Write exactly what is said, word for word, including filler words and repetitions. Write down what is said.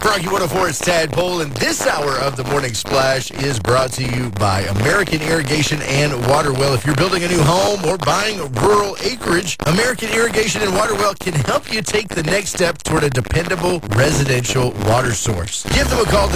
Rocky one oh four, it's Tadpole, and this hour of the Morning Splash is brought to you by American Irrigation and Waterwell. If you're building a new home or buying rural acreage, American Irrigation and Waterwell can help you take the next step toward a dependable residential water source. Give them a call